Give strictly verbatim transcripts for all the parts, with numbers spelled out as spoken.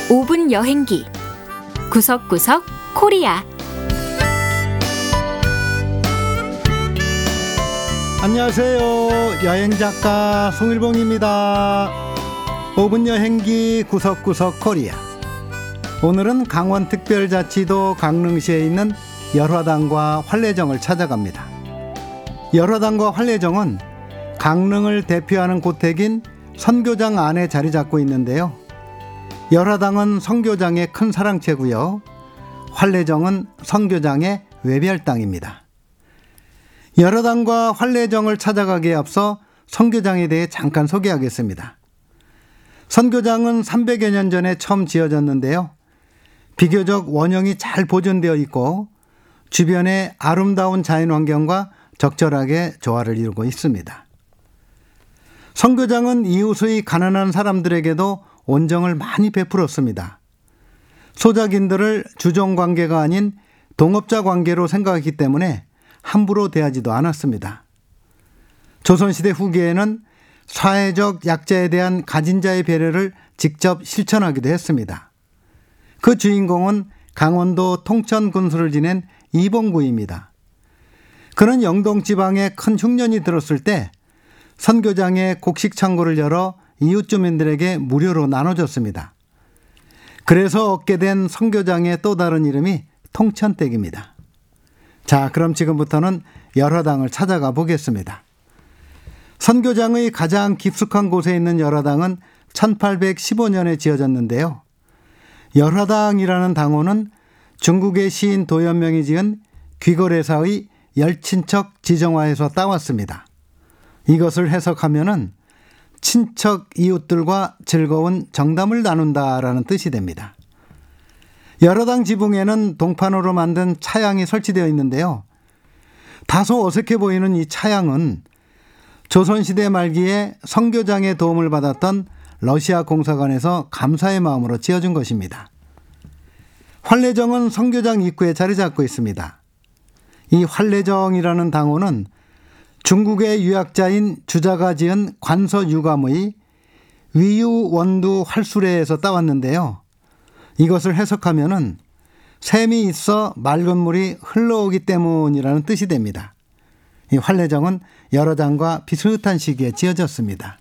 오 분 여행기 구석구석 코리아. 안녕하세요. 여행작가 송일봉입니다. 오 분 여행기 구석구석 코리아. 오늘은 강원특별자치도 강릉시에 있는 열화당과 활례정을 찾아갑니다. 열화당과 활례정은 강릉을 대표하는 고택인 선교장 안에 자리 잡고 있는데요. 열화당은 선교장의 큰 사랑채고요. 활례정은 선교장의 외별당입니다. 열화당과 활례정을 찾아가기에 앞서 선교장에 대해 잠깐 소개하겠습니다. 선교장은 삼백여 년 전에 처음 지어졌는데요. 비교적 원형이 잘 보존되어 있고 주변에 아름다운 자연환경과 적절하게 조화를 이루고 있습니다. 선교장은 이웃의 가난한 사람들에게도 온정을 많이 베풀었습니다. 소작인들을 주종관계가 아닌 동업자 관계로 생각했기 때문에 함부로 대하지도 않았습니다. 조선시대 후기에는 사회적 약자에 대한 가진 자의 배려를 직접 실천하기도 했습니다. 그 주인공은 강원도 통천 군수를 지낸 이봉구입니다. 그는 영동 지방에 큰 흉년이 들었을 때 선교장에 곡식 창고를 열어 이웃 주민들에게 무료로 나눠줬습니다. 그래서 얻게 된 선교장의 또 다른 이름이 통천댁입니다. 자, 그럼 지금부터는 열화당을 찾아가 보겠습니다. 선교장의 가장 깊숙한 곳에 있는 열화당은 천팔백십오 년에 지어졌는데요. 열화당이라는 당호는 중국의 시인 도연명이 지은 귀거래사의 열친척 지정화에서 따왔습니다. 이것을 해석하면은 친척 이웃들과 즐거운 정담을 나눈다라는 뜻이 됩니다. 열화당 지붕에는 동판으로 만든 차양이 설치되어 있는데요. 다소 어색해 보이는 이 차양은 조선시대 말기에 선교장의 도움을 받았던 러시아 공사관에서 감사의 마음으로 지어준 것입니다. 활례정은 선교장 입구에 자리 잡고 있습니다. 이 활례정이라는 당호는 중국의 유학자인 주자가 지은 관서 유감의 위유 원두 활수레에서 따왔는데요. 이것을 해석하면은 샘이 있어 맑은 물이 흘러오기 때문이라는 뜻이 됩니다. 이 활례정은 열화당과 비슷한 시기에 지어졌습니다.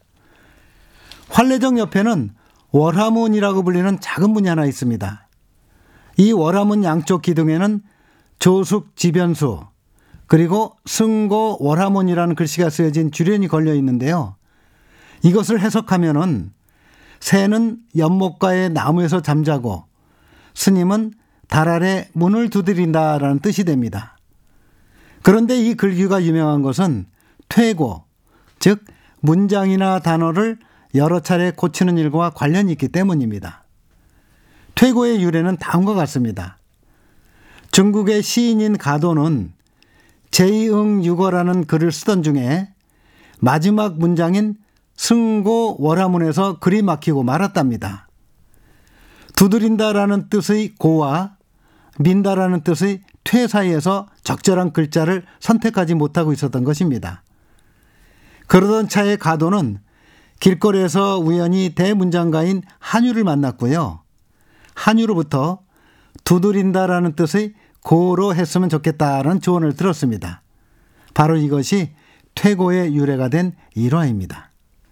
활례정 옆에는 월화문이라고 불리는 작은 문이 하나 있습니다. 이 월화문 양쪽 기둥에는 조숙 지변수 그리고 승고 월화문이라는 글씨가 쓰여진 주련이 걸려 있는데요. 이것을 해석하면은 새는 연못가의 나무에서 잠자고 스님은 달 아래 문을 두드린다라는 뜻이 됩니다. 그런데 이 글귀가 유명한 것은 퇴고, 즉 문장이나 단어를 여러 차례 고치는 일과 관련이 있기 때문입니다. 퇴고의 유래는 다음과 같습니다. 중국의 시인인 가도는 제이응유거라는 글을 쓰던 중에 마지막 문장인 승고 월화문에서 글이 막히고 말았답니다. 두드린다라는 뜻의 고와 민다라는 뜻의 퇴 사이에서 적절한 글자를 선택하지 못하고 있었던 것입니다. 그러던 차에 가도는 길거리에서 우연히 대문장가인 한유를 만났고요. 한유로부터 두드린다라는 뜻의 고로 했으면 좋겠다라는 조언을 들었습니다. 바로 이것이 퇴고의 유래가 된 일화입니다.